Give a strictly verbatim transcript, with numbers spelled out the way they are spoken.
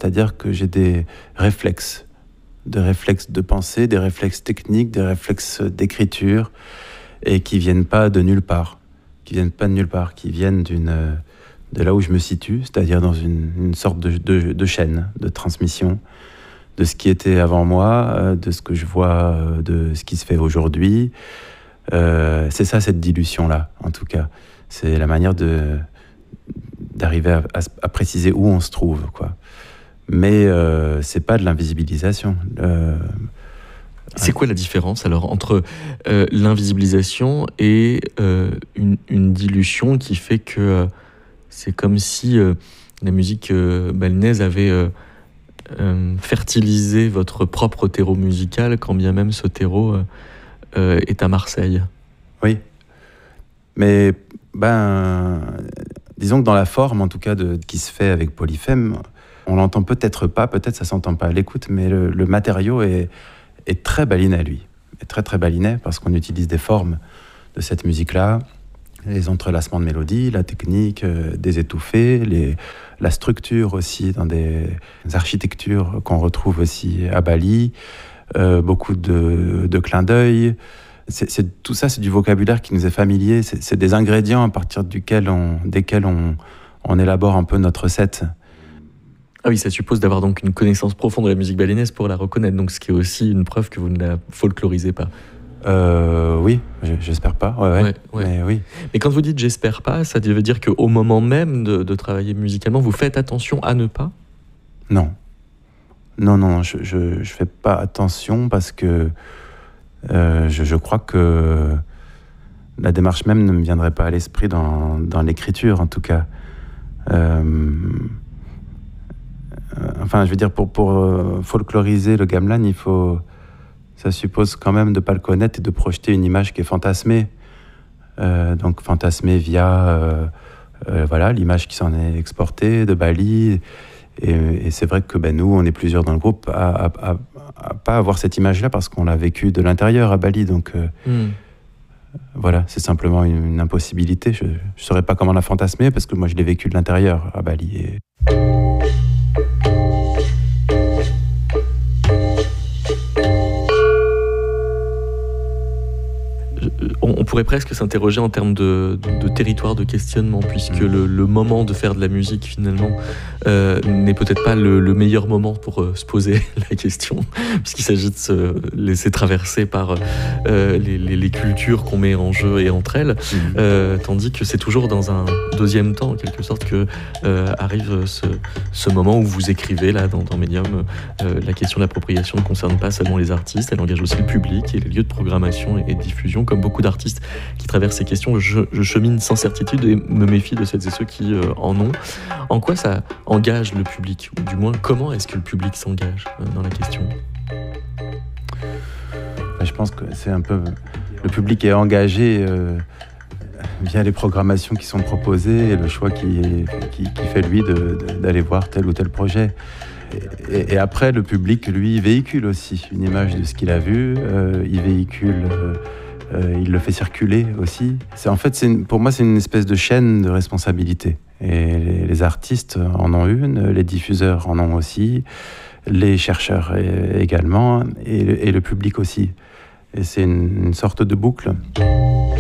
c'est-à-dire que j'ai des réflexes, des réflexes de pensée, des réflexes techniques, des réflexes d'écriture, et qui viennent pas de nulle part, qui viennent pas de nulle part, qui viennent d'une, de là où je me situe, c'est-à-dire dans une, une sorte de, de, de chaîne de transmission de ce qui était avant moi, de ce que je vois, de ce qui se fait aujourd'hui. Euh, c'est ça, cette dilution-là, en tout cas. C'est la manière de, d'arriver à, à, à préciser où on se trouve, quoi. Mais euh, c'est pas de l'invisibilisation. Euh, c'est quoi la différence, alors, entre euh, l'invisibilisation et euh, une, une dilution qui fait que euh, c'est comme si euh, la musique euh, balinaise avait... Euh, Euh, fertiliser votre propre terreau musical, quand bien même ce terreau euh, euh, est à Marseille. Oui, mais ben, disons que dans la forme, en tout cas, de, qui se fait avec Polyphème, on l'entend peut-être pas, peut-être ça s'entend pas à l'écoute, mais le, le matériau est, est très balinais, lui, est très très balinais, parce qu'on utilise des formes de cette musique-là, les entrelacements de mélodies, la technique euh, des étouffés, les, la structure aussi dans des architectures qu'on retrouve aussi à Bali, euh, beaucoup de, de clins d'œil. C'est, c'est, tout ça, c'est du vocabulaire qui nous est familier. C'est, c'est des ingrédients à partir duquel on, desquels on, on élabore un peu notre recette. Ah oui, ça suppose d'avoir donc une connaissance profonde de la musique balinaise pour la reconnaître, donc ce qui est aussi une preuve que vous ne la folklorisez pas. Euh, oui, j'espère pas. Ouais, ouais. Ouais, ouais. Mais oui. Mais quand vous dites j'espère pas, ça veut dire qu'au moment même de, de travailler musicalement, vous faites attention à ne pas ? Non. Non, non, je, je, je fais pas attention parce que euh, je, je crois que la démarche même ne me viendrait pas à l'esprit dans, dans l'écriture, en tout cas. Euh, enfin, je veux dire, pour, pour euh, folkloriser le gamelan, il faut... Ça suppose quand même de ne pas le connaître et de projeter une image qui est fantasmée. Euh, donc fantasmée via euh, euh, voilà, l'image qui s'en est exportée de Bali. Et, et c'est vrai que ben, nous, on est plusieurs dans le groupe à ne pas avoir cette image-là parce qu'on l'a vécu de l'intérieur à Bali. Donc euh, mm. voilà, c'est simplement une, une impossibilité. Je ne saurais pas comment la fantasmer parce que moi, je l'ai vécu de l'intérieur à Bali. Et... On pourrait presque s'interroger en termes de, de, de territoire de questionnement, puisque mmh. le, le moment de faire de la musique, finalement, euh, n'est peut-être pas le, le meilleur moment pour euh, se poser la question, puisqu'il s'agit de se laisser traverser par euh, les, les, les cultures qu'on met en jeu et entre elles, mmh. euh, tandis que c'est toujours dans un deuxième temps, en quelque sorte, que euh, arrive ce, ce moment où vous écrivez, là, dans, dans Medium, euh, la question de l'appropriation ne concerne pas seulement les artistes, elle engage aussi le public et les lieux de programmation et, et de diffusion, comme beaucoup d'artistes qui traversent ces questions. Je, je chemine sans certitude et me méfie de celles et ceux qui euh, en ont. En quoi ça engage le public ? Ou du moins, comment est-ce que le public s'engage euh, dans la question ? Je pense que c'est un peu... Le public est engagé euh, via les programmations qui sont proposées et le choix qui, est, qui, qui fait, lui, de, de, d'aller voir tel ou tel projet. Et, et, et après, le public, lui, véhicule aussi une image de ce qu'il a vu. Euh, il véhicule... Euh, Euh, il le fait circuler aussi. C'est, en fait, c'est une, pour moi, c'est une espèce de chaîne de responsabilité. Et les, les artistes en ont une, les diffuseurs en ont aussi, les chercheurs également, et le, et le public aussi. Et c'est une, une sorte de boucle.